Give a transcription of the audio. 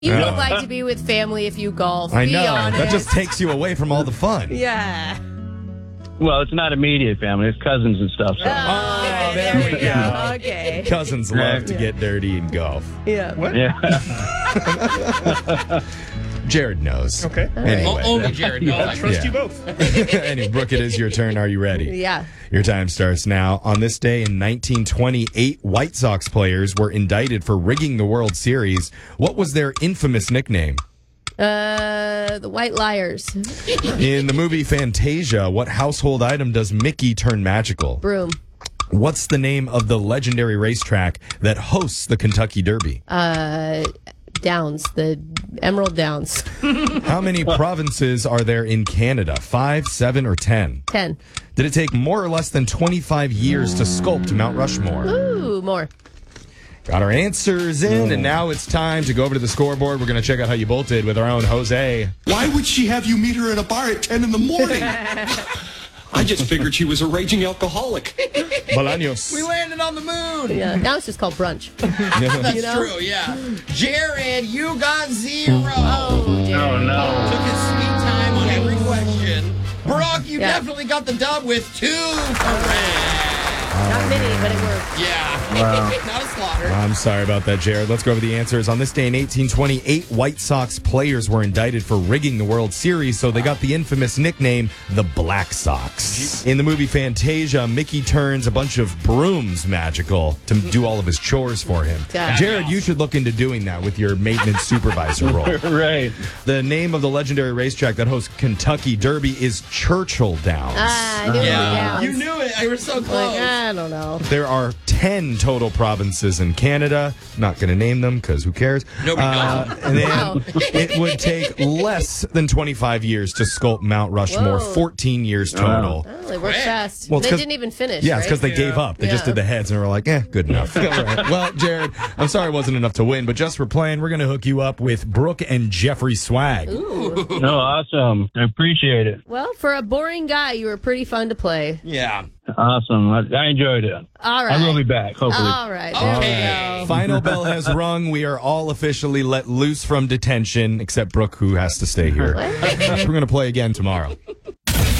You don't like to be with family if you golf. I Be know. honest. That just takes you away from all the fun. Yeah. Well, it's not immediate family. It's cousins and stuff. So. Oh, there we go. Okay. Cousins love to get dirty and golf. Yeah. What? Yeah. Jared knows. Okay. Anyway. Only Jared knows. I trust you both. Anyway, Brooke, it is your turn. Are you ready? Yeah. Your time starts now. On this day in 1928, White Sox players were indicted for rigging the World Series. What was their infamous nickname? The White Liars. In the movie Fantasia, what household item does Mickey turn magical? Broom. What's the name of the legendary racetrack that hosts the Kentucky Derby? Downs. The Emerald Downs. How many provinces are there in Canada? 5, 7, or 10? 10. Did it take more or less than 25 years to sculpt Mount Rushmore? Ooh, more. Got our answers in, and now it's time to go over to the scoreboard. We're going to check out how you both did with our own Jose. Why would she have you meet her at a bar at 10 in the morning? I just figured she was a raging alcoholic. Bolaños. We landed on the moon. Yeah. Now it's just called brunch. That's You know? true, yeah. Jared, you got 0. Oh, Oh, Jared. no. Took his sweet time on every question. Brooke, you Yeah. definitely got the dub with 2 correct. Not many, but it worked. Yeah. Not a slaughter. I'm sorry about that, Jared. Let's go over the answers. On this day in 1828, White Sox players were indicted for rigging the World Series, so they got the infamous nickname the Black Sox. In the movie Fantasia, Mickey turns a bunch of brooms magical to do all of his chores for him. Yeah. Jared, you should look into doing that with your maintenance supervisor role. Right. The name of the legendary racetrack that hosts Kentucky Derby is Churchill Downs. I knew it was Downs. You knew it. You were so close. Like, I don't know. There are 10 total provinces in Canada. Not going to name them because who cares? Nobody knows. And then Wow. it would take less than 25 years to sculpt Mount Rushmore. Whoa. 14 years total. Oh, they worked fast. Well, it's They 'cause- didn't even finish. Yeah, it's right? because they gave up. They just Yeah. did the heads and were like, good enough. All right. Well, Jared, I'm sorry it wasn't enough to win, but just for playing, we're going to hook you up with Brooke and Jeffrey Swag. Ooh. No, awesome. I appreciate it. Well, for a boring guy, you were pretty fun to play. Yeah. Awesome. I enjoyed it. All right. I will be back, hopefully. All right. There Okay. we go. Final bell has rung. We are all officially let loose from detention, except Brooke, who has to stay here. We're going to play again tomorrow.